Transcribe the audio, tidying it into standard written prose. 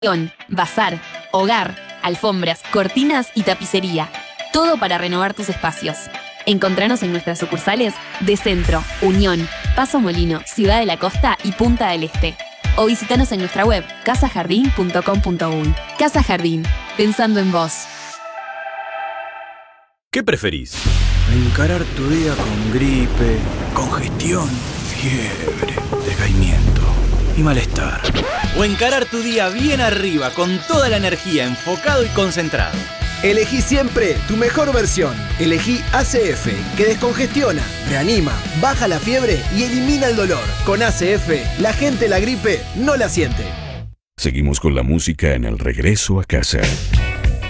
bazar, hogar, alfombras, cortinas y tapicería. Todo para renovar tus espacios. Encontranos en nuestras sucursales de Centro, Unión, Paso Molino, Ciudad de la Costa y Punta del Este. O visitanos en nuestra web casajardin.com.uy. Casa Jardín, pensando en vos. ¿Qué preferís? Encarar tu día con gripe, congestión, fiebre, decaimiento y malestar. ¿O encarar tu día bien arriba, con toda la energía, enfocado y concentrado? Elegí siempre tu mejor versión. Elegí ACF, que descongestiona, reanima, baja la fiebre y elimina el dolor. Con ACF, la gente la gripe no la siente. Seguimos con la música en el regreso a casa.